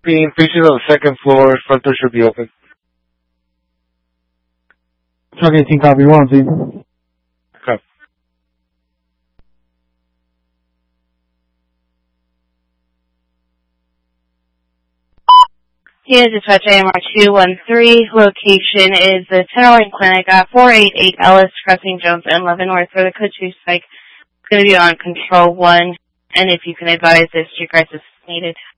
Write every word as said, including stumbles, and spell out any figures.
Being patients on the second floor, front door should be open. Truck eighteen, copy. One, please. Okay. Here, dispatch A M R two one three. Location is the Tenderloin Clinic at four eighty-eight Ellis, crossing Jones and Leavenworth, where the code two spike is going to be on control one. And if you can advise if street crisis is needed.